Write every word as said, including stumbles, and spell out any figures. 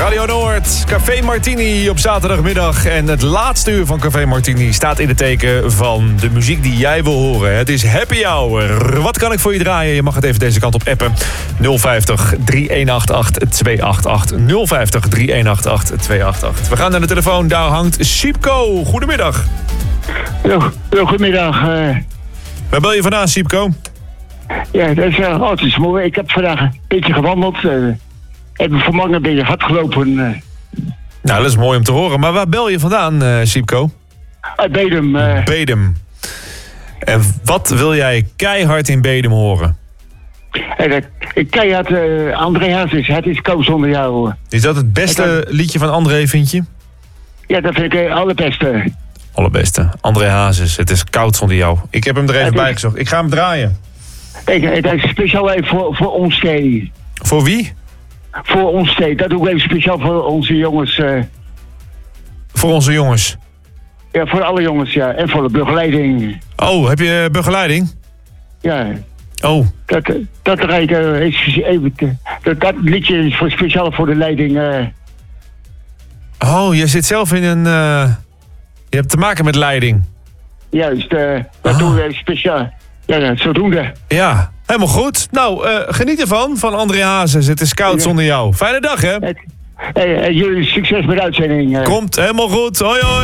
Radio Noord, Café Martini op zaterdagmiddag. En het laatste uur van Café Martini staat in het teken van de muziek die jij wil horen. Het is Happy Hour. Wat kan ik voor je draaien? Je mag het even deze kant op appen. nul vijftig, drie een acht acht, twee acht acht. nul vijftig, drie een acht acht, twee acht acht. We gaan naar de telefoon. Daar hangt Siepko. Goedemiddag. Heel, heel goedemiddag. Uh... Waar bel je vandaan, Siepko? Ja, dat is, uh, oh, het is mooi. Ik heb vandaag een beetje gewandeld. Uh, heb vanmorgen een beetje hard gelopen. Uh. Nou, dat is mooi om te horen. Maar waar bel je vandaan, uh, Siepko? Uit Bedum. Uh. Bedum. En wat wil jij keihard in Bedum horen? Uh, ik keihard uh, André Hazes. Het is koud zonder jou. Is dat het beste kan... liedje van André, vind je? Ja, dat vind ik het uh, allerbeste. Allerbeste. André Hazes. Het is koud zonder jou. Ik heb hem er even is... bij gezocht. Ik ga hem draaien. Ik, het is speciaal even voor, voor ons twee. Voor wie? Voor ons twee. Dat doe ik even speciaal voor onze jongens. Uh... Voor onze jongens? Ja, voor alle jongens, ja. En voor de begeleiding. Oh, heb je begeleiding? Ja. Oh. Dat, dat, dat, even, dat, dat liedje is voor, speciaal voor de leiding. Uh... Oh, je zit zelf in een... Uh... Je hebt te maken met leiding. Juist, uh, dat oh. doen we even speciaal. Ja, ja, zodoende. Ja, helemaal goed. Nou, uh, geniet ervan, van André Hazes. Het is koud ja. zonder jou. Fijne dag, hè? Het, uh, uh, jullie succes met de uitzending. Uh. Komt helemaal goed. Hoi, hoi.